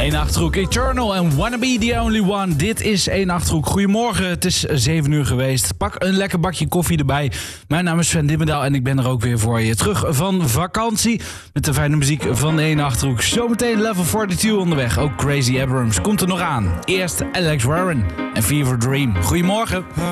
Eén Achterhoek, Eternal en Wanna Be The Only One. Dit is Eén Achterhoek. Goedemorgen, het is 7 uur geweest. Pak een lekker bakje koffie erbij. Mijn naam is Sven Dimmendaal en ik ben er ook weer voor je. Terug van vakantie met de fijne muziek van Eén Achterhoek. Zometeen Level 42 onderweg. Ook Crazy Abrams komt er nog aan. Eerst Alex Warren en Fever Dream. Goedemorgen.